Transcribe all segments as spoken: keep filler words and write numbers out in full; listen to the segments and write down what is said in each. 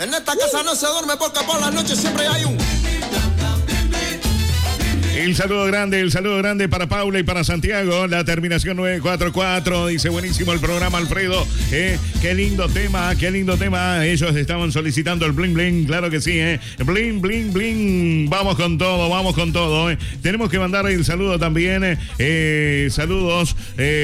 En esta casa no se duerme porque por las noches siempre hay un... El saludo grande, el saludo grande para Paula y para Santiago. La terminación nueve cuatro cuatro. Dice, buenísimo el programa, Alfredo. Eh, qué lindo tema, qué lindo tema. Ellos estaban solicitando el bling bling. Claro que sí, eh. Bling, bling, bling. Vamos con todo, vamos con todo. Eh. Tenemos que mandar el saludo también. Eh, saludos,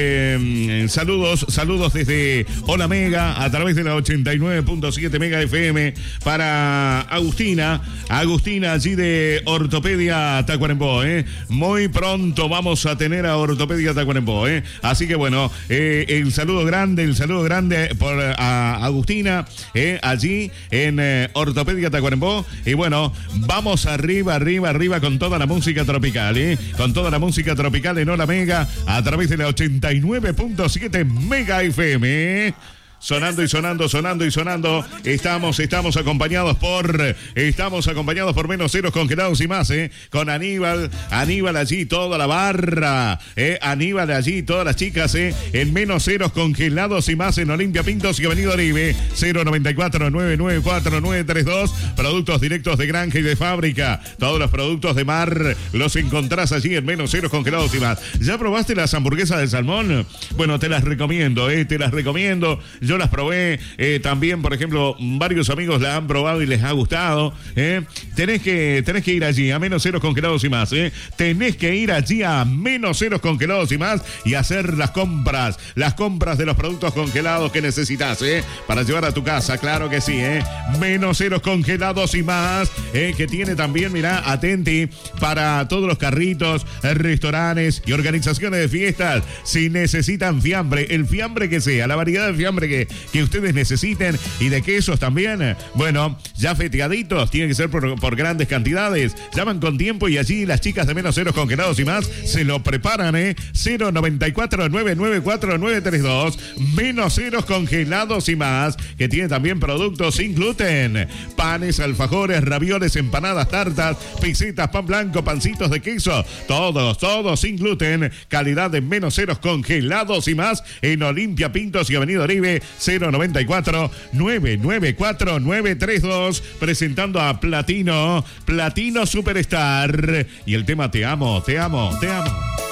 eh, saludos, saludos desde Hola Mega a través de la ochenta y nueve punto siete Mega F M para Agustina. Agustina allí de Ortopedia Tacuarembó. Eh. Muy pronto vamos a tener a Ortopedia Tacuarembó, ¿eh? Así que bueno, eh, el saludo grande, el saludo grande por a Agustina, eh, allí en eh, Ortopedia Tacuarembó. Y bueno, vamos arriba, arriba, arriba con toda la música tropical, ¿eh? Con toda la música tropical en Hola Mega a través de la ochenta y nueve punto siete Mega F M, ¿eh? Sonando y sonando, sonando y sonando. Estamos, estamos acompañados por, estamos acompañados por Menos Ceros Congelados y más, ¿eh? Con Aníbal, Aníbal allí, toda la barra, ¿eh? Aníbal allí, todas las chicas, ¿eh? En Menos Ceros Congelados y más en Olimpia Pintos y Avenida Oribe, cero noventa y cuatro, nueve nueve cuatro, nueve tres dos. Productos directos de granja y de fábrica. Todos los productos de mar los encontrás allí en Menos Ceros Congelados y más. ¿Ya probaste las hamburguesas de salmón? Bueno, te las recomiendo, ¿eh? Te las recomiendo. Yo las probé, eh, también, por ejemplo, varios amigos la han probado y les ha gustado. Eh. Tenés que, tenés que ir allí a Menos Ceros Congelados y más. Eh. Tenés que ir allí a Menos Ceros Congelados y más y hacer las compras, las compras de los productos congelados que necesitas, eh, para llevar a tu casa, claro que sí, eh. Menos Ceros Congelados y más, eh, que tiene también, mirá, atenti, para todos los carritos, restaurantes y organizaciones de fiestas. Si necesitan fiambre, el fiambre que sea, la variedad de fiambre que que ustedes necesiten y de quesos también. Bueno, ya feteaditos, tienen que ser por, por grandes cantidades. Llaman con tiempo y allí las chicas de Menos Ceros Congelados y más se lo preparan, ¿eh? cero noventa y cuatro, nueve nueve cuatro, nueve tres dos. Menos Ceros Congelados y más, que tiene también productos sin gluten. Panes, alfajores, ravioles, empanadas, tartas, pizzitas, pan blanco, pancitos de queso. Todos, todos sin gluten. Calidad de Menos Ceros Congelados y más en Olimpia Pintos y Avenida Oribe, cero noventa y cuatro, nueve nueve cuatro, nueve tres dos, presentando a Platino, Platino Superstar y el tema Te amo, te amo, te amo.